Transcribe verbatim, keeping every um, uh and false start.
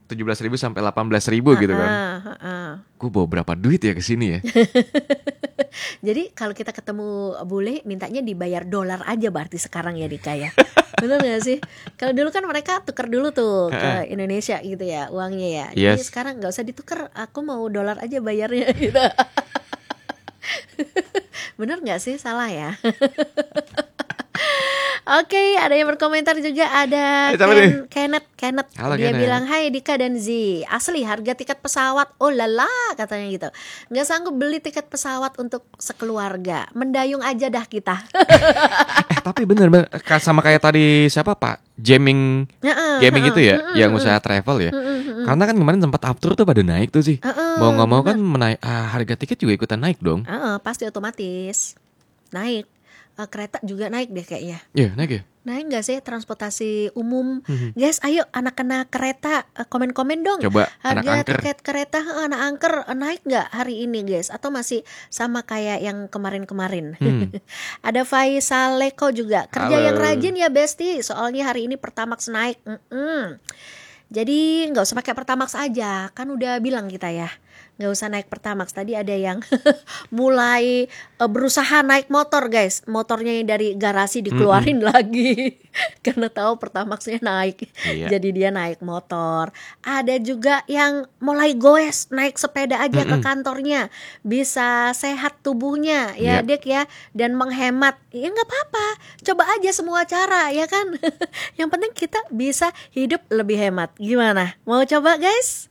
tujuh belas ribu sampai delapan belas ribu gitu kan. Uh-uh, uh-uh. Gue bawa berapa duit ya ke sini ya? Jadi kalau kita ketemu bule mintanya dibayar dolar aja berarti sekarang ya Dika ya. Bener gak sih? Kalau dulu kan mereka tuker dulu tuh ke Indonesia gitu ya uangnya ya. Jadi Yes. sekarang gak usah ditukar, aku mau dolar aja bayarnya gitu. Bener gak sih? Salah ya? Oke, ada yang berkomentar juga, ada Eh, siapa Ken, nih? Kenneth, Kenneth. Halo, Dia Kenneth. bilang, hai Dika dan Z, asli harga tiket pesawat, oh lala katanya gitu. Nggak sanggup beli tiket pesawat untuk sekeluarga, mendayung aja dah kita. Eh tapi bener, bener sama kayak tadi siapa Pak Jamming Gaming itu ya, yang usaha travel ya. Karena kan kemarin sempat after tuh pada naik tuh sih. Mau nggak mau kan menaik, ah, harga tiket juga ikutan naik dong. Uh-uh, pasti otomatis naik. Uh, kereta juga naik deh kayaknya. Iya, naik ya. Naik nggak sih transportasi umum? Guys, ayo anak-anak kereta uh, komen-komen dong. Coba anak Harga angker. tiket kereta uh, anak angker uh, naik nggak hari ini guys? Atau masih sama kayak yang kemarin-kemarin? Hmm. Ada Faisal Leko juga. Kerja Halo. yang rajin ya Besti. Soalnya hari ini Pertamax naik. Mm-mm. Jadi nggak usah pakai Pertamax aja. Kan udah bilang kita ya. Nggak usah naik Pertamax. Tadi ada yang mulai uh, berusaha naik motor guys. Motornya yang dari garasi dikeluarin mm-hmm. lagi karena tahu Pertamaxnya naik. Iya. Jadi dia naik motor. Ada juga yang mulai goes naik sepeda aja mm-hmm. ke kantornya. Bisa sehat tubuhnya ya Iya. Dik ya. Dan menghemat. Ya nggak apa-apa. Coba aja semua cara ya kan. Yang penting kita bisa hidup lebih hemat. Gimana? Mau coba guys?